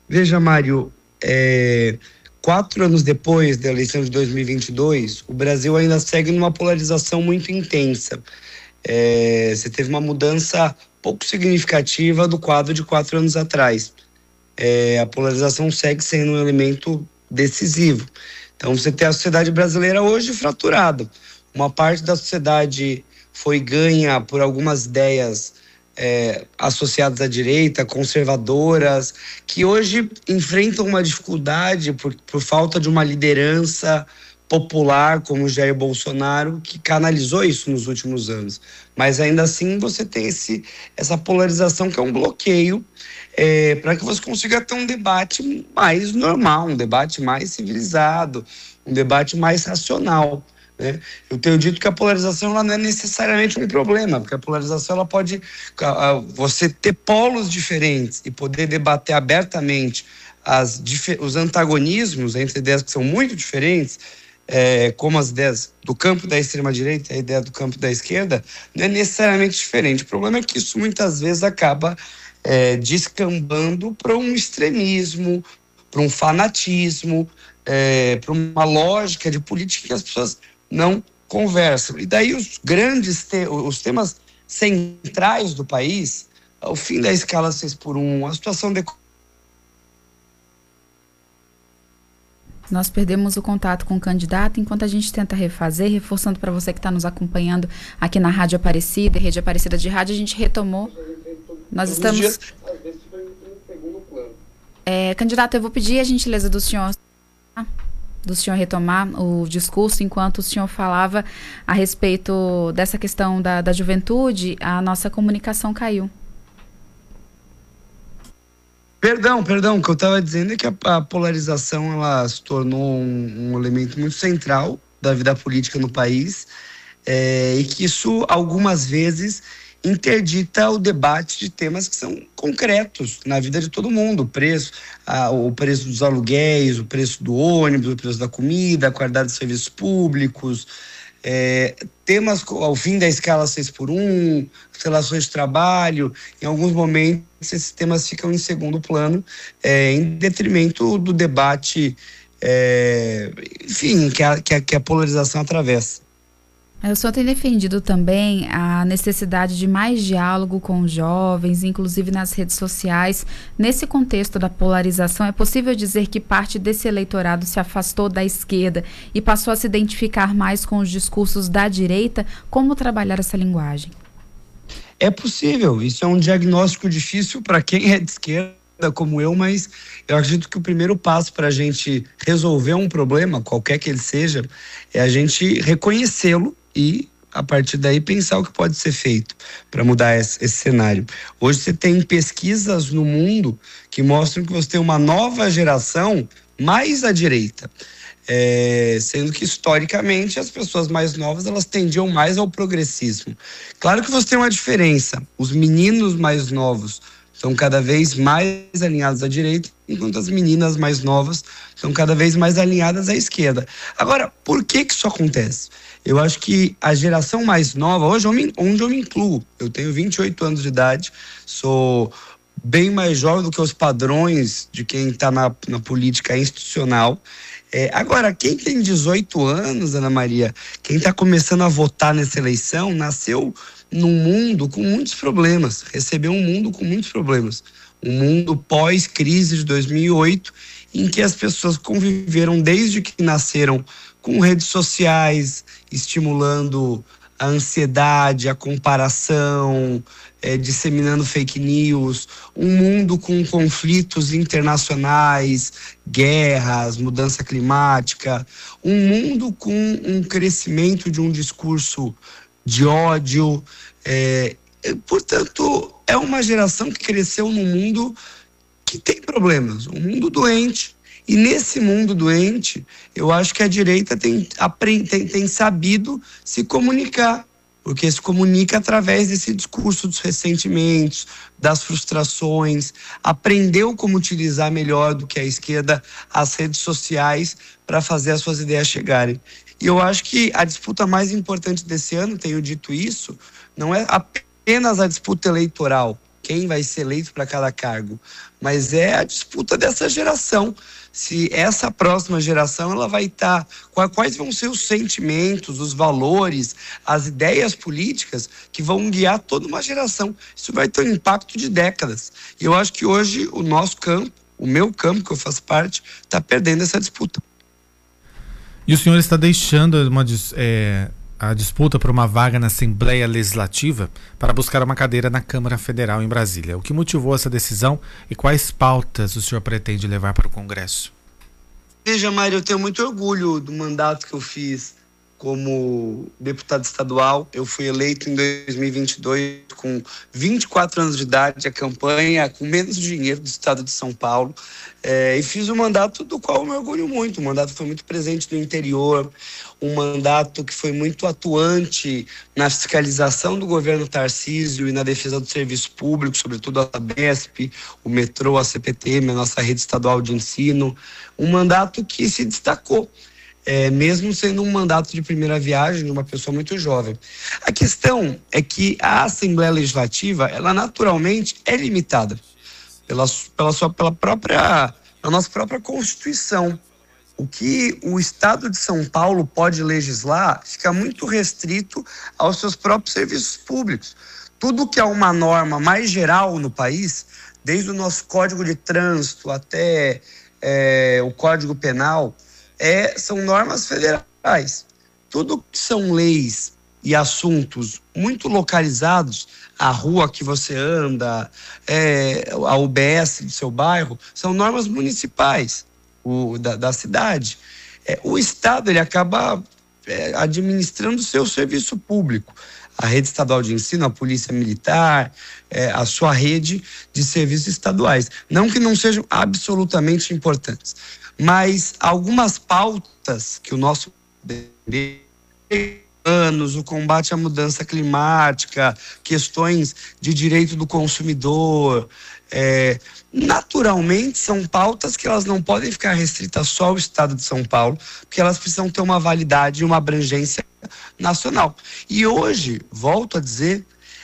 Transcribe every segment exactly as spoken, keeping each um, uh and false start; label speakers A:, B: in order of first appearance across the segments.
A: Veja, Mário, é, quatro anos depois da eleição de dois mil e vinte e dois, o Brasil ainda segue numa polarização muito intensa. É, você teve uma mudança pouco significativa do quadro de quatro anos atrás. É, a polarização segue sendo um elemento decisivo. Então, você tem a sociedade brasileira hoje fraturada. Uma parte da sociedade foi ganha por algumas ideias é, associadas à direita, conservadoras, que hoje enfrentam uma dificuldade por, por falta de uma liderança popular como o Jair Bolsonaro, que canalizou isso nos últimos anos. Mas ainda assim você tem esse, essa polarização que é um bloqueio é, para que você consiga ter um debate mais normal, um debate mais civilizado, um debate mais racional, né? Eu tenho dito que a polarização ela não é necessariamente um problema, porque a polarização ela pode você ter polos diferentes e poder debater abertamente as, os antagonismos entre ideias que são muito diferentes, é, como as ideias do campo da extrema-direita e a ideia do campo da esquerda, não é necessariamente diferente. O problema é que isso muitas vezes acaba é, descambando para um extremismo, para um fanatismo, é, para uma lógica de política que as pessoas não conversam. E daí os grandes te os temas centrais do país, o fim da escala seis por um, a situação de...
B: Nós perdemos o contato com o candidato enquanto a gente tenta refazer, reforçando para você que está nos acompanhando aqui na Rádio Aparecida, Rede Aparecida de Rádio, a gente retomou. Nós estamos... É, candidato, eu vou pedir a gentileza do senhor, do senhor retomar o discurso enquanto o senhor falava a respeito dessa questão da, da juventude, a nossa comunicação caiu.
A: Perdão, perdão, o que eu estava dizendo é que a, a polarização ela se tornou um, um elemento muito central da vida política no país, é, e que isso algumas vezes interdita o debate de temas que são concretos na vida de todo mundo, o preço, a, o preço dos aluguéis, o preço do ônibus, o preço da comida, a qualidade dos serviços públicos, é, temas ao fim da escala seis por um, relações de trabalho. Em alguns momentos esses temas ficam em segundo plano, é, em detrimento do debate, é, enfim, que a, que, a, que a polarização atravessa.
B: O senhor tem defendido também a necessidade de mais diálogo com os jovens, inclusive nas redes sociais. Nesse contexto da polarização, é possível dizer que parte desse eleitorado se afastou da esquerda e passou a se identificar mais com os discursos da direita? Como trabalhar essa linguagem?
A: É possível, isso é um diagnóstico difícil para quem é de esquerda como eu, mas eu acredito que o primeiro passo para a gente resolver um problema, qualquer que ele seja, é a gente reconhecê-lo e, a partir daí, pensar o que pode ser feito para mudar esse, esse cenário. Hoje você tem pesquisas no mundo que mostram que você tem uma nova geração mais à direita, é, sendo que, historicamente, as pessoas mais novas elas tendiam mais ao progressismo. Claro que você tem uma diferença. Os meninos mais novos são cada vez mais alinhados à direita, enquanto as meninas mais novas são cada vez mais alinhadas à esquerda. Agora, por que que isso acontece? Eu acho que a geração mais nova, hoje eu me, onde eu me incluo, eu tenho vinte e oito anos de idade, sou bem mais jovem do que os padrões de quem está na, na política institucional. É, agora, quem tem dezoito anos, Ana Maria, quem está começando a votar nessa eleição, nasceu num mundo com muitos problemas, recebeu um mundo com muitos problemas. Um mundo pós-crise de dois mil e oito, em que as pessoas conviveram desde que nasceram com redes sociais, estimulando a ansiedade, a comparação, é, disseminando fake news, um mundo com conflitos internacionais, guerras, mudança climática, um mundo com um crescimento de um discurso de ódio. É, portanto, é uma geração que cresceu num mundo que tem problemas, um mundo doente. E nesse mundo doente, eu acho que a direita tem, tem, tem sabido se comunicar, porque se comunica através desse discurso dos ressentimentos, das frustrações, aprendeu como utilizar melhor do que a esquerda as redes sociais para fazer as suas ideias chegarem. E eu acho que a disputa mais importante desse ano, tenho dito isso, não é apenas a disputa eleitoral, quem vai ser eleito para cada cargo, mas é a disputa dessa geração. Se essa próxima geração ela vai estar, quais vão ser os sentimentos, os valores, as ideias políticas que vão guiar toda uma geração. Isso vai ter um impacto de décadas. E eu acho que hoje o nosso campo, o meu campo, que eu faço parte, está perdendo essa disputa.
C: E o senhor está deixando uma, é, a disputa por uma vaga na Assembleia Legislativa para buscar uma cadeira na Câmara Federal em Brasília. O que motivou essa decisão e quais pautas o senhor pretende levar para o Congresso?
A: Veja, Mário, eu tenho muito orgulho do mandato que eu fiz como deputado estadual. Eu fui eleito em dois mil e vinte e dois com vinte e quatro anos de idade, a campanha com menos dinheiro do estado de São Paulo, é, e fiz um mandato do qual eu me orgulho muito. O mandato foi muito presente no interior, um mandato que foi muito atuante na fiscalização do governo Tarcísio e na defesa do serviço público, sobretudo a Sabesp, o metrô, a C P T M, a nossa rede estadual de ensino. Um mandato que se destacou, É, mesmo sendo um mandato de primeira viagem de uma pessoa muito jovem. A questão é que a Assembleia Legislativa, ela naturalmente é limitada pela, pela, sua, pela, própria, pela nossa própria Constituição. O que o Estado de São Paulo pode legislar fica muito restrito aos seus próprios serviços públicos. Tudo que é uma norma mais geral no país, desde o nosso Código de Trânsito até é, o Código Penal, É, são normas federais. Tudo que são leis e assuntos muito localizados, a rua que você anda, é, a U B S do seu bairro, são normas municipais o, da, da cidade. É, o Estado ele acaba é, administrando o seu serviço público. A rede estadual de ensino, a polícia militar, é, a sua rede de serviços estaduais. Não que não sejam absolutamente importantes, mas algumas pautas que o nosso anos, o combate à mudança climática, questões de direito do consumidor, é, naturalmente são pautas que elas não podem ficar restritas só ao Estado de São Paulo, porque elas precisam ter uma validade e uma abrangência nacional. E hoje, volto a dizer,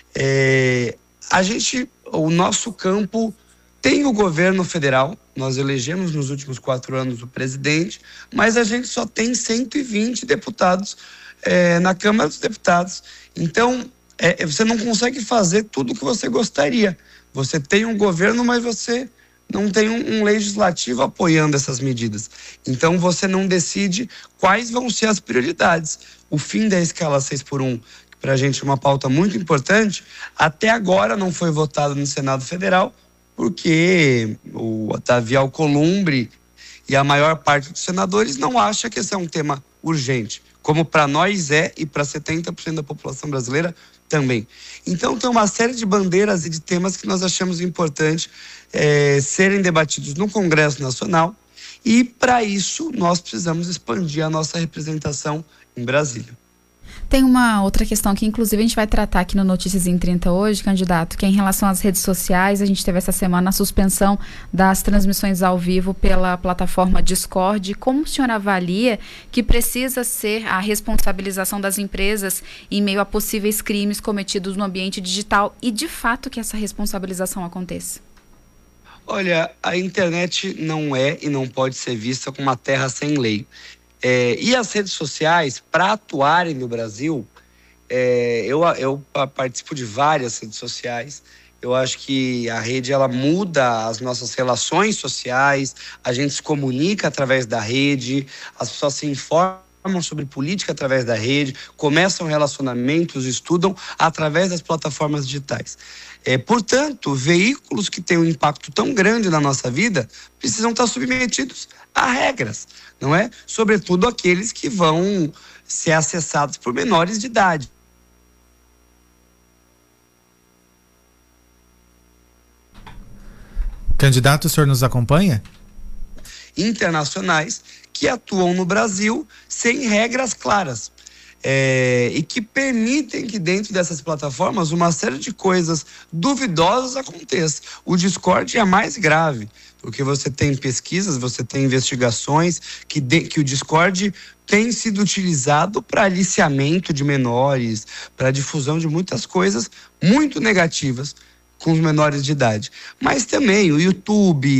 A: é, a gente, o nosso campo tem o governo federal, nós elegemos nos últimos quatro anos o presidente, mas a gente só tem cento e vinte deputados é, na Câmara dos Deputados. Então, é, você não consegue fazer tudo o que você gostaria. Você tem um governo, mas você não tem um, um legislativo apoiando essas medidas. Então, você não decide quais vão ser as prioridades. O fim da escala seis por um, que para a gente é uma pauta muito importante, até agora não foi votado no Senado Federal, porque o Davi Alcolumbre e a maior parte dos senadores não acha que esse é um tema urgente, como para nós é e para setenta por cento da população brasileira também. Então tem uma série de bandeiras e de temas que nós achamos importante é, serem debatidos no Congresso Nacional, e para isso nós precisamos expandir a nossa representação em Brasília.
B: Tem uma outra questão que, inclusive, a gente vai tratar aqui no Notícias em trinta hoje, candidato, que é em relação às redes sociais. A gente teve essa semana a suspensão das transmissões ao vivo pela plataforma Discord. Como o senhor avalia que precisa ser a responsabilização das empresas em meio a possíveis crimes cometidos no ambiente digital e, de fato, que essa responsabilização aconteça?
A: Olha, a internet não é e não pode ser vista como uma terra sem lei. É, e as redes sociais, para atuarem no Brasil, é, eu, eu participo de várias redes sociais. Eu acho que a rede ela muda as nossas relações sociais, a gente se comunica através da rede, as pessoas se informam sobre política através da rede, começam relacionamentos, estudam através das plataformas digitais. É, portanto, veículos que têm um impacto tão grande na nossa vida precisam estar submetidos a regras, não é? Sobretudo aqueles que vão ser acessados por menores de idade.
C: Candidato, o senhor nos acompanha?
A: Internacionais que atuam no Brasil sem regras claras. É, e que permitem que dentro dessas plataformas uma série de coisas duvidosas aconteça. O Discord é a mais grave, porque você tem pesquisas, você tem investigações que, de, que o Discord tem sido utilizado para aliciamento de menores, para difusão de muitas coisas muito negativas, com os menores de idade. Mas também o YouTube,